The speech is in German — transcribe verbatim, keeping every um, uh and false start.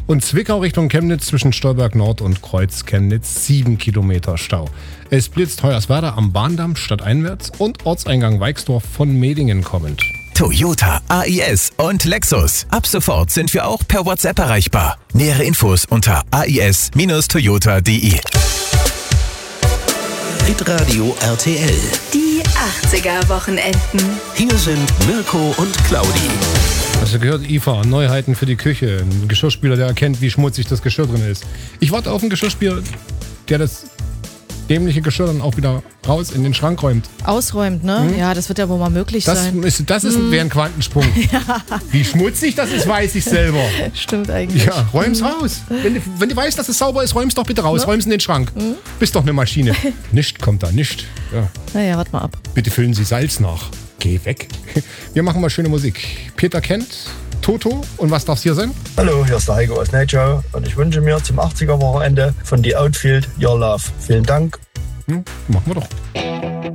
Und Zwickau Richtung Chemnitz zwischen Stolberg Nord und Kreuz Chemnitz sieben Kilometer Stau. Es blitzt Hoyerswerda am Bahndamm stadteinwärts und Ortseingang Weixdorf von Medingen kommend. Toyota, A I S und Lexus. Ab sofort sind wir auch per WhatsApp erreichbar. Nähere Infos unter a i s Bindestrich toyota punkt d e. Hitradio R T L. Die achtziger-Wochenenden. Hier sind Mirko und Claudi. Hast du gehört, I F A, Neuheiten für die Küche. Ein Geschirrspüler, der erkennt, wie schmutzig das Geschirr drin ist. Ich warte auf einen Geschirrspüler, der das dämliche Geschirr dann auch wieder raus in den Schrank räumt. Ausräumt, ne? Hm? Ja, das wird ja wohl mal möglich Das sein. ist, das ist Hm. wäre ein Quantensprung. Ja. Wie schmutzig das ist, weiß ich selber. Stimmt eigentlich. Ja, räum's raus. Wenn, du- wenn du weißt, dass es sauber ist, räum's doch bitte raus. Ne? Räum's in den Schrank. Bist doch eine Maschine. Nicht kommt da, nicht. Ja. Naja, warte mal ab. Bitte füllen Sie Salz nach. Geh weg. Wir machen mal schöne Musik. Peter Kent, Toto und was darf's hier sein? Hallo, hier ist der Heiko aus Nature und ich wünsche mir zum achtziger-Wochenende von The Outfield Your Love. Vielen Dank. Hm, machen wir doch.